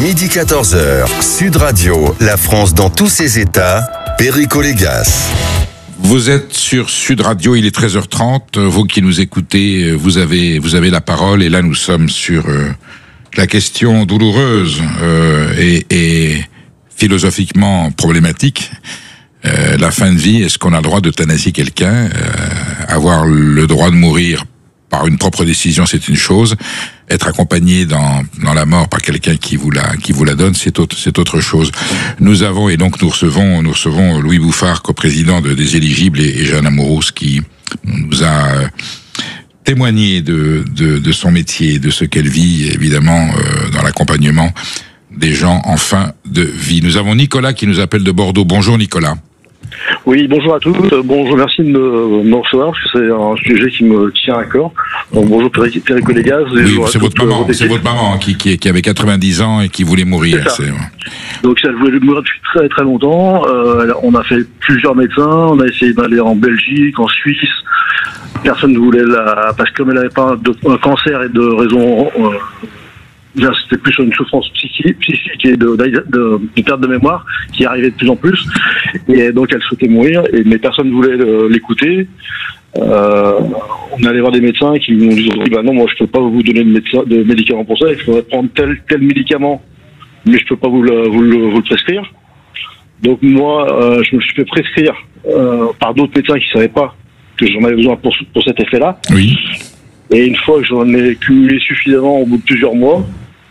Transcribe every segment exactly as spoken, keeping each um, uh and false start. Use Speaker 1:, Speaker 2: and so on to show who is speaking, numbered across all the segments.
Speaker 1: midi quatorze heures, Sud Radio, la France dans tous ses états, Perico Légas.
Speaker 2: Vous êtes sur Sud Radio, il est treize heures trente. Vous qui nous écoutez, vous avez, vous avez la parole. Et là, nous sommes sur euh, la question douloureuse euh, et, et philosophiquement problématique. Euh, la fin de vie, est-ce qu'on a le droit d'euthanasier quelqu'un? euh, Avoir le droit de mourir par une propre décision, c'est une chose. Être accompagné dans dans la mort par quelqu'un qui vous la qui vous la donne, c'est autre c'est autre chose. Nous avons et donc nous recevons nous recevons Louis Bouffard, coprésident de, des éligibles, et, et Jeanne Amouros qui nous a euh, témoigné de, de de son métier, de ce qu'elle vit évidemment euh, dans l'accompagnement des gens en fin de vie. Nous avons Nicolas qui nous appelle de Bordeaux. Bonjour Nicolas.
Speaker 3: Oui, bonjour à tous. Bonjour, merci de me, me recevoir, parce que c'est un sujet qui me tient à cœur. Donc, bonjour Perico Légas.
Speaker 2: Oui, c'est votre maman, c'est votre maman qui, qui, qui avait quatre-vingt-dix ans et qui voulait mourir.
Speaker 3: C'est c'est... Donc elle voulait mourir depuis très très longtemps. Euh, on a fait plusieurs médecins, on a essayé d'aller en Belgique, en Suisse. Personne ne voulait la... Parce que comme elle n'avait pas de, un cancer et de raison... Euh, c'était plus une souffrance psychique, psychique et de, de, de, de perte de mémoire qui arrivait de plus en plus, et donc elle souhaitait mourir, et, mais personne ne voulait le, l'écouter. Euh, on allait voir des médecins qui nous disaient bah non, moi je peux pas vous donner de, médecin, de médicaments pour ça, il faudrait prendre tel tel médicament, mais je peux pas vous le, vous le, vous le prescrire. Donc moi euh, je me suis fait prescrire euh, par d'autres médecins qui savaient pas que j'en avais besoin pour, pour cet effet-là.
Speaker 2: Oui.
Speaker 3: Et une fois que j'en ai cumulé suffisamment au bout de plusieurs mois,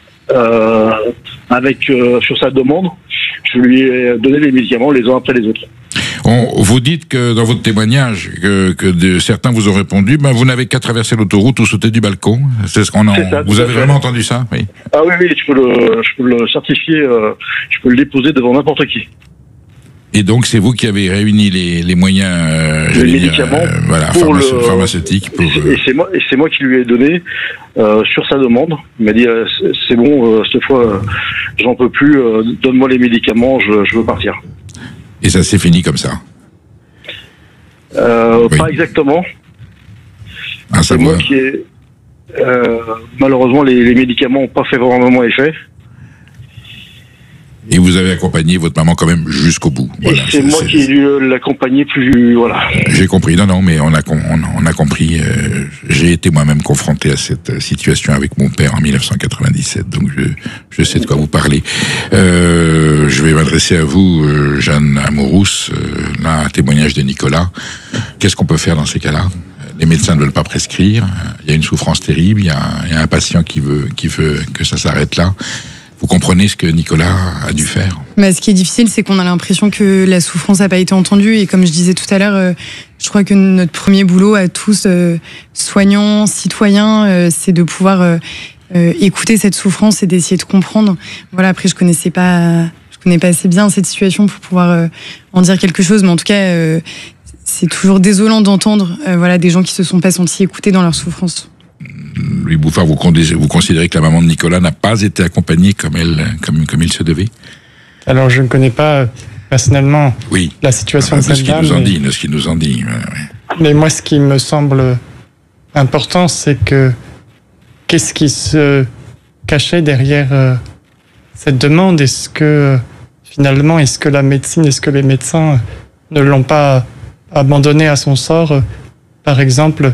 Speaker 3: euh, avec euh, sur sa demande, je lui ai donné les médicaments les uns après les autres.
Speaker 2: On, vous dites que dans votre témoignage que, que de, certains vous ont répondu, ben vous n'avez qu'à traverser l'autoroute ou sauter du balcon. C'est ce qu'on en. Ça, vous avez vraiment entendu ça? Oui.
Speaker 3: Ah oui, oui, je peux le, je peux le certifier, euh, je peux le déposer devant n'importe qui.
Speaker 2: Et donc c'est vous qui avez réuni les, les moyens, euh,
Speaker 3: les médicaments,
Speaker 2: dire, euh, voilà,
Speaker 3: pour
Speaker 2: pharmace-
Speaker 3: le,
Speaker 2: pharmaceutiques. Pour,
Speaker 3: et, et c'est moi, et c'est moi qui lui ai donné euh, sur sa demande. Il m'a dit euh, c'est, c'est bon, euh, cette fois, euh, j'en peux plus. Euh, donne-moi les médicaments, je, je veux partir.
Speaker 2: Et ça s'est fini comme ça.
Speaker 3: Euh,
Speaker 2: oui.
Speaker 3: Pas exactement.
Speaker 2: À
Speaker 3: c'est
Speaker 2: savoir.
Speaker 3: moi qui ai. Euh, malheureusement, les, les médicaments n'ont pas fait vraiment effet.
Speaker 2: Et vous avez accompagné votre maman quand même jusqu'au bout. Voilà,
Speaker 3: et c'est, c'est moi
Speaker 2: c'est,
Speaker 3: qui ai dû l'accompagner plus, voilà.
Speaker 2: J'ai compris, non, non, mais on a, on, on a compris. Euh, j'ai été moi-même confronté à cette situation avec mon père en dix-neuf cent quatre-vingt-dix-sept, donc je, je sais de quoi vous parlez. Euh, je vais m'adresser à vous, euh, Jeanne Amouros, euh, là, un témoignage de Nicolas. Qu'est-ce qu'on peut faire dans ces cas-là? Les médecins ne veulent pas prescrire. Il y a une souffrance terrible. Il y a, il y a un patient qui veut, qui veut que ça s'arrête là. Vous comprenez ce que Nicolas a dû faire?
Speaker 4: Bah, ce qui est difficile, c'est qu'on a l'impression que la souffrance n'a pas été entendue. Et comme je disais tout à l'heure, euh, je crois que notre premier boulot à tous, euh, soignants, citoyens, euh, c'est de pouvoir euh, euh, écouter cette souffrance et d'essayer de comprendre. Voilà. Après, je connaissais pas, je connais pas assez bien cette situation pour pouvoir euh, en dire quelque chose. Mais en tout cas, euh, c'est toujours désolant d'entendre, euh, voilà, des gens qui se sont pas sentis écoutés dans leur souffrance.
Speaker 2: Louis Bouffard, vous, vous considérez que la maman de Nicolas n'a pas été accompagnée comme, elle, comme, comme il se devait?
Speaker 5: Alors, je ne connais pas personnellement
Speaker 2: oui.
Speaker 5: la situation
Speaker 2: ah,
Speaker 5: de cette dame.
Speaker 2: Nous en dit, de ce qu'il nous en dit. Ouais, ouais.
Speaker 5: Mais moi, ce qui me semble important, c'est que qu'est-ce qui se cachait derrière euh, cette demande? Est-ce que, finalement, est-ce que la médecine, est-ce que les médecins ne l'ont pas abandonné à son sort? Par exemple,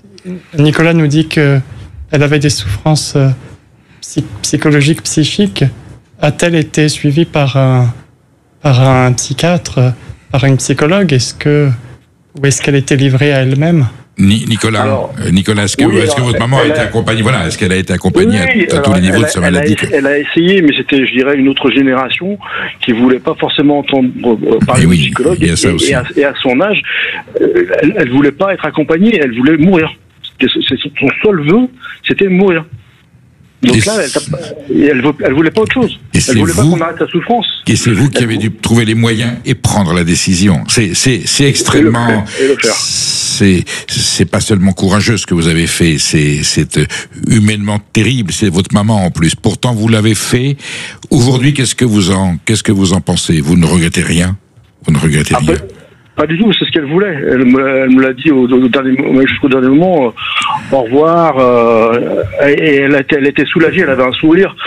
Speaker 5: Nicolas nous dit qu'elle avait des souffrances euh, psy- psychologiques, psychiques. A-t-elle été suivie par un, par un psychiatre, par une psychologue? Est-ce que, ou est-ce qu'elle était livrée à elle-même?
Speaker 2: Ni, Nicolas, alors, euh, Nicolas, est-ce que,
Speaker 3: oui,
Speaker 2: est-ce que votre maman a été accompagnée? Voilà, est-ce qu'elle a été accompagnée oui, à, à tous les niveaux
Speaker 3: elle,
Speaker 2: de sa maladie?
Speaker 3: Elle a, elle a essayé, mais c'était, je dirais, une autre génération qui voulait pas forcément entendre euh, parler
Speaker 2: oui,
Speaker 3: de psychologue.
Speaker 2: Et, et,
Speaker 3: et, à, et à son âge, euh, elle, elle voulait pas être accompagnée, elle voulait mourir. C'est son seul vœu, c'était mourir. Donc et là, elle, elle, elle voulait pas autre chose.
Speaker 2: Et
Speaker 3: elle voulait vous, pas qu'on arrête sa souffrance.
Speaker 2: Et c'est vous qui elle avez vous... dû trouver les moyens et prendre la décision. C'est, c'est, c'est extrêmement.
Speaker 3: Et le faire.
Speaker 2: C'est, c'est pas seulement courageux ce que vous avez fait. C'est, c'est humainement terrible. C'est votre maman en plus. Pourtant, vous l'avez fait. Aujourd'hui, qu'est-ce que vous en, qu'est-ce que vous en pensez? Vous ne regrettez rien? Vous ne regrettez
Speaker 3: Après,
Speaker 2: rien?
Speaker 3: Pas du tout, c'est ce qu'elle voulait. Elle me, elle me l'a dit au, au dernier, jusqu'au dernier moment, euh, au revoir. Euh, et elle était, elle était soulagée, elle avait un sourire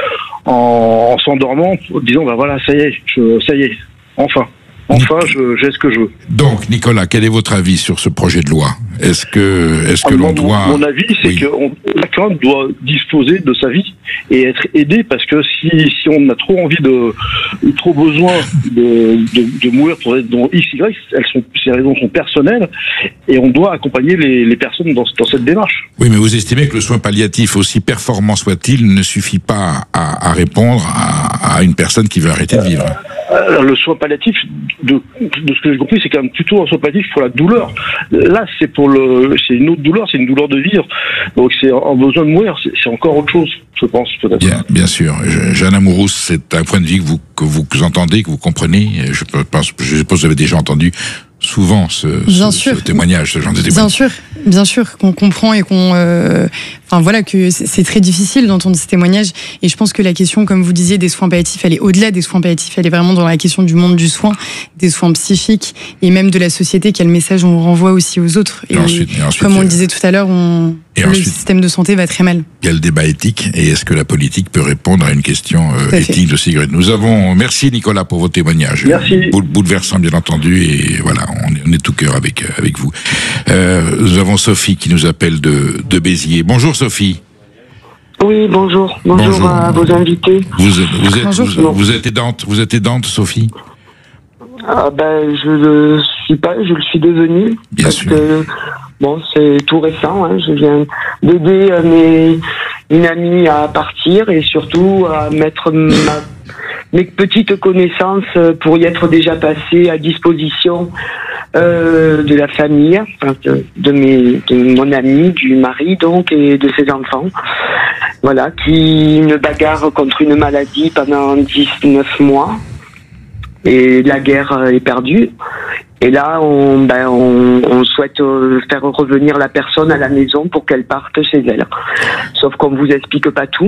Speaker 3: en, en s'endormant, en disant bah voilà, ça y est, je, ça y est, enfin. Enfin, je, j'ai ce que je veux.
Speaker 2: Donc, Nicolas, quel est votre avis sur ce projet de loi ? Est-ce que, est-ce que
Speaker 3: ah,
Speaker 2: l'on
Speaker 3: mon,
Speaker 2: doit...
Speaker 3: Mon avis, c'est
Speaker 2: oui.
Speaker 3: que on, chacun doit disposer de sa vie et être aidé, parce que si, si on a trop envie de, ou trop besoin de, de, de mourir pour être dans X, Y, elles sont, ces raisons sont personnelles, et on doit accompagner les, les personnes dans, dans cette démarche.
Speaker 2: Oui, mais vous estimez que le soin palliatif, aussi performant soit-il, ne suffit pas à, à répondre à, à une personne qui veut arrêter de vivre ?
Speaker 3: Alors, le soin palliatif, de, de ce que j'ai compris, c'est quand même plutôt un soin palliatif pour la douleur. Là, c'est pour le, c'est une autre douleur, c'est une douleur de vivre. Donc, c'est un besoin de mourir, c'est, c'est encore autre chose, je pense, peut-être. Bien,
Speaker 2: bien sûr. Jeanne Amourouz, c'est un point de vue que vous, que vous entendez, que vous comprenez. Je pense, je suppose que vous avez déjà entendu souvent ce, ce, ce témoignage, ce genre de témoignage.
Speaker 4: Bien sûr, bien sûr qu'on comprend et qu'on, euh, enfin voilà, que c'est très difficile d'entendre ces témoignages. Et je pense que la question, comme vous disiez, des soins palliatifs, elle est au-delà des soins palliatifs. Elle est vraiment dans la question du monde du soin, des soins psychiques et même de la société. Quel message on renvoie aussi aux autres. Et, et, ensuite, et ensuite, comme on le disait tout à l'heure, on, le ensuite, système de santé va très mal.
Speaker 2: Il y a le débat éthique, et est-ce que la politique peut répondre à une question euh, éthique de cigarette ? Nous avons, merci Nicolas pour vos témoignages.
Speaker 3: Merci.
Speaker 2: Bouleversant bien entendu, et voilà, on est, on est tout cœur avec avec vous. Euh, nous avons Sophie qui nous appelle de de Béziers. Bonjour Sophie.
Speaker 6: Oui, bonjour. Bonjour, bonjour. à vos invités.
Speaker 2: Vous, vous êtes vous, vous êtes aidante, vous êtes aidante Sophie ?
Speaker 6: Ah ben je le suis pas, je le suis devenue.
Speaker 2: Bien
Speaker 6: parce
Speaker 2: sûr.
Speaker 6: Que bon, c'est tout récent. Hein, je viens d'aider euh, mes une amie à partir et surtout à mettre ma, mes petites connaissances pour y être déjà passées à disposition euh, de la famille, enfin, de, de mes de mon ami, du mari donc et de ses enfants. Voilà, qui une bagarre contre une maladie pendant dix-neuf mois. Et la guerre est perdue. Et là, on, ben, on, on souhaite faire revenir la personne à la maison pour qu'elle parte chez elle. Sauf qu'on ne vous explique pas tout.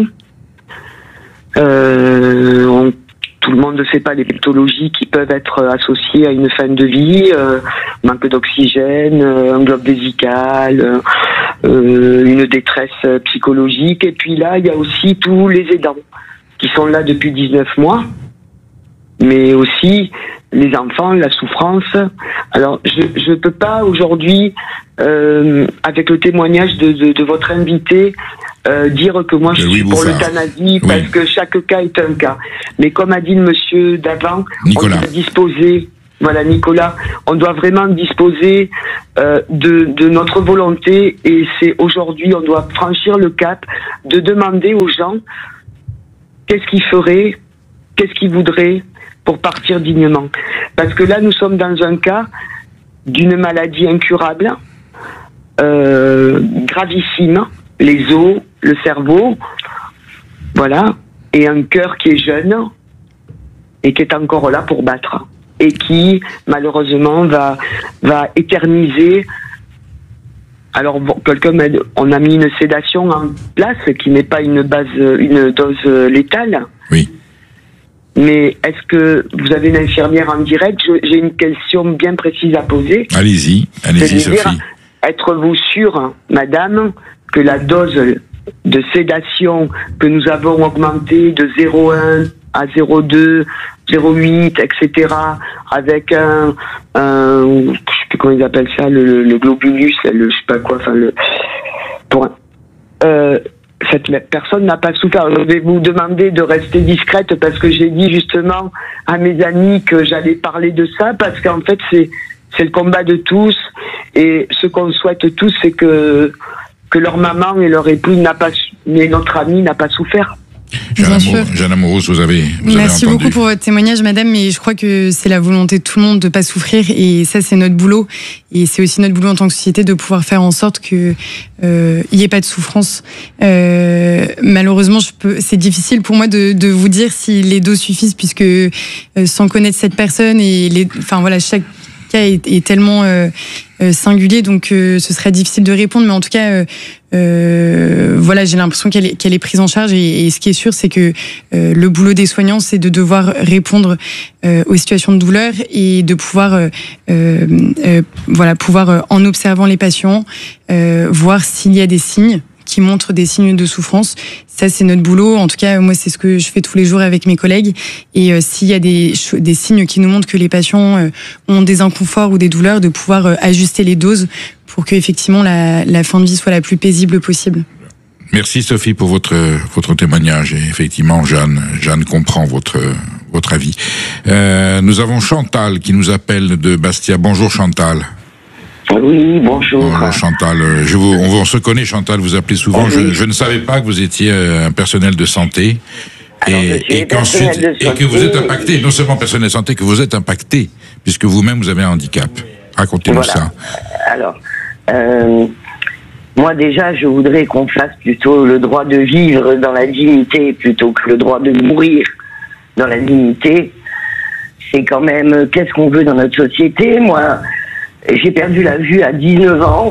Speaker 6: Euh, on, tout le monde ne sait pas les pathologies qui peuvent être associées à une fin de vie, euh, manque d'oxygène, un globe vésical, euh, une détresse psychologique. Et puis là, il y a aussi tous les aidants qui sont là depuis dix-neuf mois. Mais aussi les enfants, la souffrance. Alors, je ne peux pas aujourd'hui, euh, avec le témoignage de, de, de votre invité, euh, dire que moi je suis pour l'euthanasie, oui. Parce que chaque cas est un cas. Mais comme a dit le monsieur d'avant,
Speaker 2: Nicolas.
Speaker 6: On doit disposer, voilà Nicolas, on doit vraiment disposer euh, de, de notre volonté, et c'est aujourd'hui, on doit franchir le cap de demander aux gens qu'est-ce qu'ils feraient, qu'est-ce qu'ils voudraient pour partir dignement. Parce que là, nous sommes dans un cas d'une maladie incurable, euh, gravissime, les os, le cerveau, voilà, et un cœur qui est jeune et qui est encore là pour battre, et qui, malheureusement, va, va éterniser. Alors, bon, quelqu'un m'a, on a mis une sédation en place qui n'est pas une base, une dose létale.
Speaker 2: Oui.
Speaker 6: Mais est-ce que vous avez une infirmière en direct ? Je, j'ai une question bien précise à poser.
Speaker 2: Allez-y, allez-y Sophie.
Speaker 6: Êtes-vous sûre, madame, que la dose de sédation que nous avons augmentée de zéro virgule un à zéro virgule deux, zéro virgule huit, et cetera, avec un, un je sais plus comment ils appellent ça, le, le globulus, le je sais pas quoi, enfin le, pour un, euh, cette personne n'a pas souffert. Je vais vous demander de rester discrète parce que j'ai dit justement à mes amis que j'allais parler de ça, parce qu'en fait c'est c'est le combat de tous, et ce qu'on souhaite tous, c'est que que leur maman et leur époux n'a pas, mais notre ami n'a pas souffert.
Speaker 2: Jeanne Amourouz, vous avez, vous
Speaker 4: Merci
Speaker 2: avez entendu.
Speaker 4: beaucoup pour votre témoignage, madame, mais je crois que c'est la volonté de tout le monde de ne pas souffrir, et ça, c'est notre boulot. Et c'est aussi notre boulot en tant que société de pouvoir faire en sorte qu'il euh, n'y ait pas de souffrance. Euh, malheureusement, je peux, c'est difficile pour moi de, de vous dire si les doses suffisent, puisque euh, sans connaître cette personne, et les, enfin voilà, chaque cas est, est tellement euh, euh, singulier, donc euh, ce serait difficile de répondre, mais en tout cas, euh, euh, voilà, j'ai l'impression qu'elle est, qu'elle est prise en charge, et, et ce qui est sûr, c'est que euh, le boulot des soignants, c'est de devoir répondre euh, aux situations de douleur, et de pouvoir, euh, euh, voilà, pouvoir euh, en observant les patients, euh, voir s'il y a des signes qui montrent des signes de souffrance. Ça, c'est notre boulot. En tout cas, moi, c'est ce que je fais tous les jours avec mes collègues. Et euh, s'il y a des, des signes qui nous montrent que les patients euh, ont des inconforts ou des douleurs, de pouvoir euh, ajuster les doses pour que effectivement la, la fin de vie soit la plus paisible possible.
Speaker 2: Merci Sophie pour votre votre témoignage. Et effectivement, Jeanne, Jeanne comprend votre votre avis. Euh, nous avons Chantal qui nous appelle de Bastia. Bonjour Chantal.
Speaker 7: Oui, bonjour.
Speaker 2: Bonjour Chantal. Je vous, on, on se connaît Chantal, vous appelez souvent.
Speaker 7: Ah, oui.
Speaker 2: je, je ne savais pas que vous étiez un personnel de santé.
Speaker 7: Alors,
Speaker 2: et, et qu'ensuite, et que vous êtes impacté, non seulement personnel de santé, que vous êtes impacté, puisque vous-même vous avez un handicap. Racontez-nous
Speaker 7: voilà.
Speaker 2: ça.
Speaker 7: Alors, euh, moi déjà, je voudrais qu'on fasse plutôt le droit de vivre dans la dignité plutôt que le droit de mourir dans la dignité. C'est quand même, qu'est-ce qu'on veut dans notre société? Moi, j'ai perdu la vue à dix-neuf ans.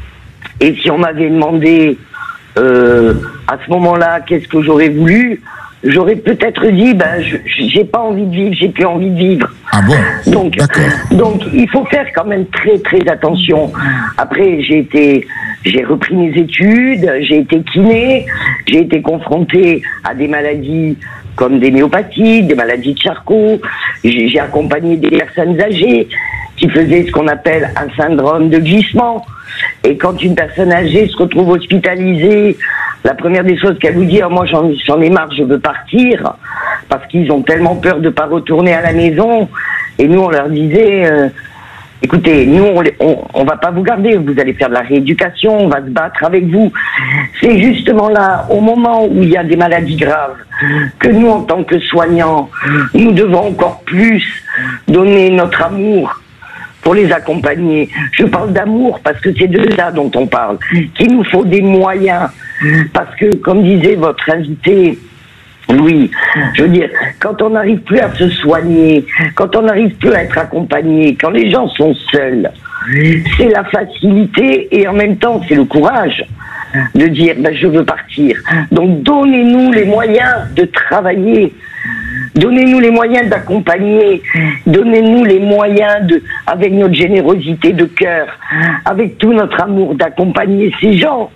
Speaker 7: Et si on m'avait demandé euh, à ce moment-là qu'est-ce que j'aurais voulu, j'aurais peut-être dit, ben, je, j'ai pas envie de vivre, j'ai plus envie de vivre.
Speaker 2: Ah bon?
Speaker 7: Donc,
Speaker 2: d'accord.
Speaker 7: Donc, il faut faire quand même très, très attention. Après, j'ai été, j'ai repris mes études, j'ai été kiné, j'ai été confronté à des maladies comme des myopathies, des maladies de Charcot. J'ai, j'ai accompagné des personnes âgées qui faisaient ce qu'on appelle un syndrome de glissement. Et quand une personne âgée se retrouve hospitalisée, la première des choses qu'elle vous dit, oh, moi j'en, j'en ai marre, je veux partir, parce qu'ils ont tellement peur de ne pas retourner à la maison. Et nous on leur disait, euh, écoutez, nous on, on, on va pas vous garder, vous allez faire de la rééducation, on va se battre avec vous. C'est justement là, au moment où il y a des maladies graves, que nous en tant que soignants, nous devons encore plus donner notre amour pour les accompagner. Je parle d'amour parce que c'est de ça dont on parle, qu'il nous faut des moyens. Parce que, comme disait votre invité, Louis, je veux dire, quand on n'arrive plus à se soigner, quand on n'arrive plus à être accompagné, quand les gens sont seuls, c'est la facilité et en même temps c'est le courage de dire ben, je veux partir. Donc donnez-nous les moyens de travailler. Donnez-nous les moyens d'accompagner, donnez-nous les moyens de, avec notre générosité de cœur, avec tout notre amour d'accompagner ces gens.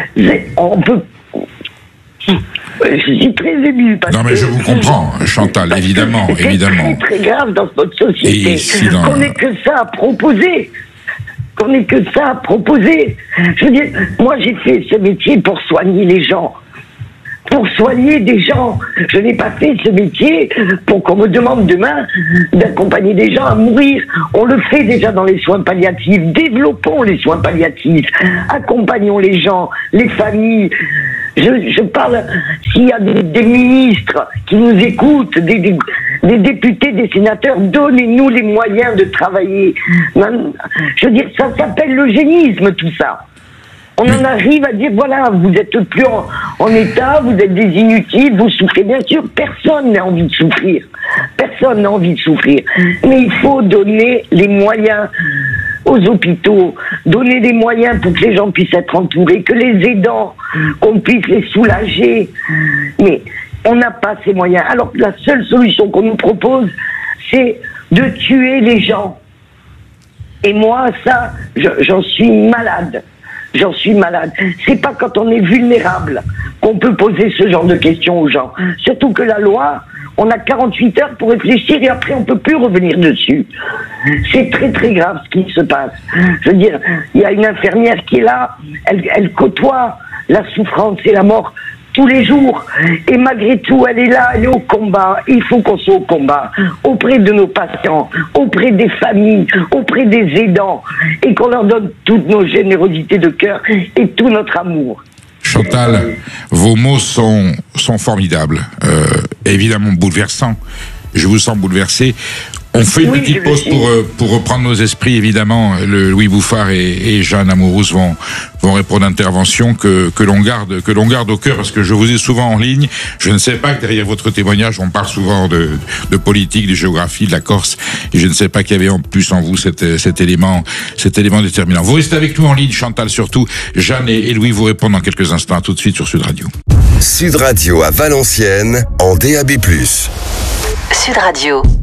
Speaker 7: On peut. Je suis très émue parce
Speaker 2: non mais
Speaker 7: que
Speaker 2: je vous comprends, Chantal, évidemment,
Speaker 7: c'est
Speaker 2: évidemment.
Speaker 7: très, très grave dans notre société
Speaker 2: si dans...
Speaker 7: qu'on n'ait que ça à proposer. Qu'on n'ait que ça à proposer. Je veux dire, moi j'ai fait ce métier pour soigner les gens. Pour soigner des gens. Je n'ai pas fait ce métier pour qu'on me demande demain d'accompagner des gens à mourir. On le fait déjà dans les soins palliatifs. Développons les soins palliatifs. Accompagnons les gens, les familles. Je, je parle, s'il y a des, des ministres qui nous écoutent, des, des, des députés, des sénateurs, donnez-nous les moyens de travailler. Je veux dire, ça s'appelle l'eugénisme, tout ça. On en arrive à dire, voilà, vous êtes plus en, en état, vous êtes des inutiles, vous souffrez. Bien sûr, personne n'a envie de souffrir. Personne n'a envie de souffrir. Mais il faut donner les moyens aux hôpitaux, donner des moyens pour que les gens puissent être entourés, que les aidants, qu'on puisse les soulager. Mais on n'a pas ces moyens. Alors que la seule solution qu'on nous propose, c'est de tuer les gens. Et moi, ça, je, j'en suis malade. J'en suis malade. C'est pas quand on est vulnérable qu'on peut poser ce genre de questions aux gens. Surtout que la loi, on a quarante-huit heures pour réfléchir et après on peut plus revenir dessus. C'est très très grave ce qui se passe. Je veux dire, il y a une infirmière qui est là, elle, elle côtoie la souffrance et la mort tous les jours. Et malgré tout, elle est là, elle est au combat. Il faut qu'on soit au combat. Auprès de nos patients, auprès des familles, auprès des aidants. Et qu'on leur donne toute nos générosités de cœur et tout notre amour.
Speaker 2: Chantal, vos mots sont, sont formidables. Euh, évidemment bouleversants. Je vous sens bouleversé. On fait une
Speaker 7: oui,
Speaker 2: petite pause pour, pour reprendre nos esprits, évidemment. Le Louis Bouffard et, et Jeanne Amourouz vont, vont répondre à l'intervention que, que l'on garde, que l'on garde au cœur, parce que je vous ai souvent en ligne. Je ne sais pas que derrière votre témoignage, on parle souvent de, de politique, de géographie, de la Corse, et je ne sais pas qu'il y avait en plus en vous cet, cet élément, cet élément déterminant. Vous restez avec nous en ligne, Chantal surtout. Jeanne et, et Louis vous répondent dans quelques instants. Tout de suite sur Sud Radio.
Speaker 1: Sud Radio à Valenciennes, en D A B plus.
Speaker 8: Sud Radio.